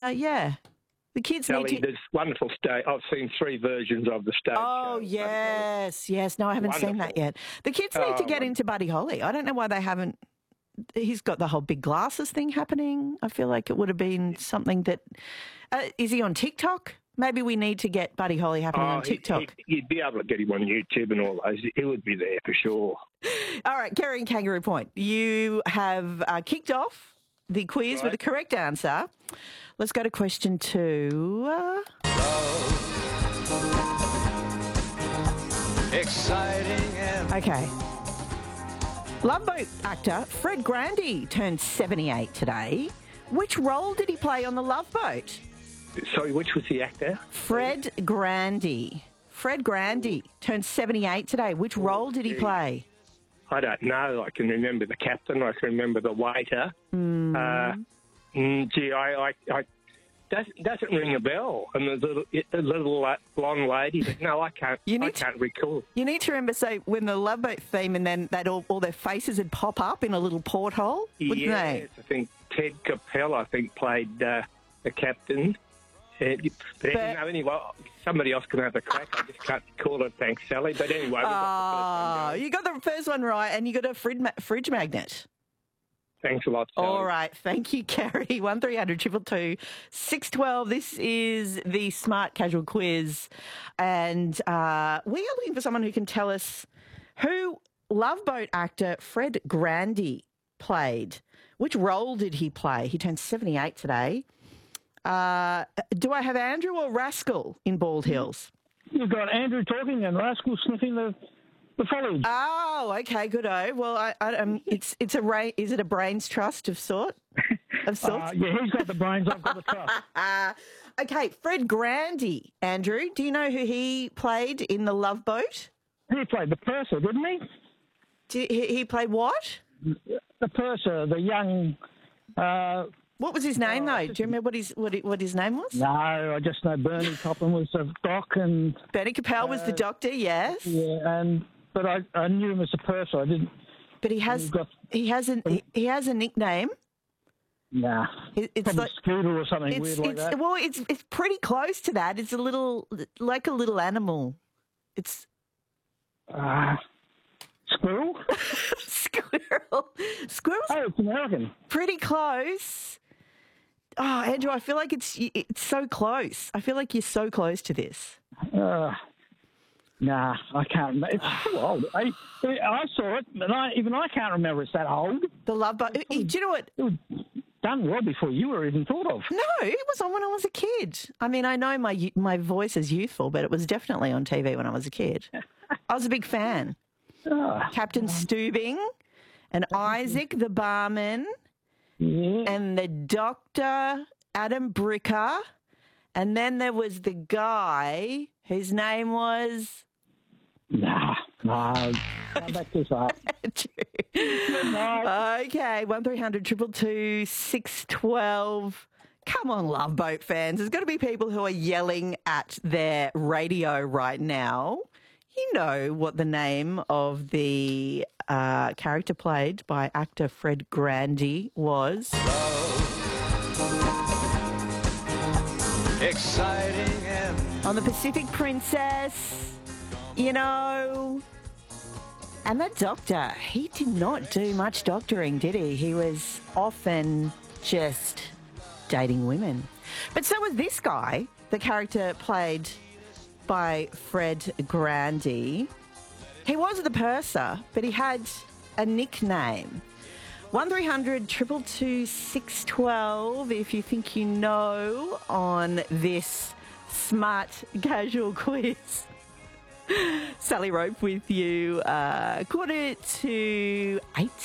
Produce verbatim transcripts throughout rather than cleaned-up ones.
uh, yeah. The kids Sally, need to... there's wonderful stage. I've seen three versions of the stage Oh, show. yes, yes. No, I haven't Wonderful. seen that yet. The kids need to Oh, get into Buddy Holly. I don't know why they haven't. He's got the whole big glasses thing happening. I feel like it would have been something that... Uh, is he on TikTok? Maybe we need to get Buddy Holly happening Oh, on TikTok. he- he- you'd be able to get him on YouTube and all those. He would be there for sure. All right, Kerry and Kangaroo Point, you have uh, kicked off the quiz Right. with the correct answer. Let's go to question two. Uh, Exciting and okay. Love Boat actor Fred Grandy turned seventy-eight today. Which role did he play on the Love Boat? Sorry, which was the actor? Fred Grandy. Fred Grandy turned seventy-eight today. Which role did he play? I don't know. I can remember the captain. I can remember the waiter. Mm. Uh, mm, gee, I, I, I does, doesn't ring a bell. And the little, the little uh, blonde lady. But no, I can't. You need I can't recall. You need to remember, so when the Love Boat theme and then that all, all their faces would pop up in a little porthole, wouldn't Yes, they? I think Ted Capel, I think, played uh, the captain. Uh, but, But- no, anyway, somebody else can have a crack. I just can't call it. Thanks, Sally. But anyway, we've got the first one Oh, going. you got the first one right, and you got a fridge, ma- fridge magnet. Thanks a lot, Sally. All right, thank you, Kerry. One three hundred two two two six twelve. This is the Smart Casual Quiz, and uh, we are looking for someone who can tell us who Love Boat actor Fred Grandy played. Which role did he play? He turned seventy-eight today. Uh, do I have Andrew or Rascal in Bald Hills? You've got Andrew talking and Rascal sniffing the, the foliage. Oh, okay, good-o. Well, I, I, um, it's it's a ra- is it a brains trust of sort of sorts? Uh, yeah, he's got the brains, I've got the trust. Uh, okay, Fred Grandy. Andrew, do you know who he played in The Love Boat? He played the purser, didn't he? Do, he, he played what? The purser, the young... Uh, What was his name, though? Do you remember what his what, he- what his name was? no, I just know Bernie Topham was the doc and... Benny Capel was the doctor, yes. Yeah, and but I, I knew him as a purser. I didn't... But he has You've got- he has an he, he has a nickname. Nah. It- it's Probably like Scooter or something it's, weird like it's that. well, it's it's pretty close to that. It's a little like a little animal. It's Uh, squirrel? squirrel. Squirrel's Oh, it's American. pretty close. Oh, Andrew, I feel like it's it's so close. I feel like you're so close to this. Uh, nah, I can't remember. It's too old. I, I saw it, and I, even I can't remember it's that old. The Love Boat. Do you know what? It was done well before you were even thought of. No, it was on when I was a kid. I mean, I know my my voice is youthful, but it was definitely on T V when I was a kid. I was a big fan. Oh, Captain Stubing and Isaac the barman yeah. and the doctor, Adam Bricker. And then there was the guy whose name was... Nah, nah. Come back this up. Okay, one three hundred two two two six one two. Come on, Love Boat fans. There's got to be people who are yelling at their radio right now. You know what the name of the uh, character played by actor Fred Grandy was. exciting and On the Pacific Princess, you know. And that doctor, he did not do much doctoring, did he? He was often just dating women. But so was this guy, the character played by Fred Grandy. He was the purser, but he had a nickname. one three hundred two two two six one two if you think you know on this smart casual quiz. Sally Rope with you, uh, quarter to eight.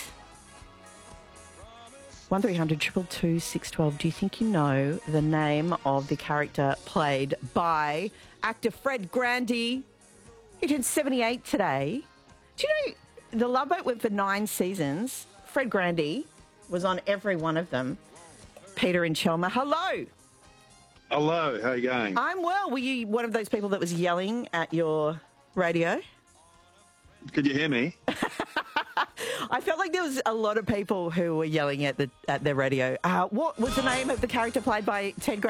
one three hundred two two two six one two. Do you think you know the name of the character played by actor Fred Grandy? He turned seventy-eight today. Do you know The Love Boat went for nine seasons? Fred Grandy was on every one of them. Peter and Chelmer, hello. Hello, how you going? I'm well. Were you one of those people that was yelling at your radio? Could you hear me? I felt like there was a lot of people who were yelling at the at their radio. Uh, what was the name of the character played by Ted Grant?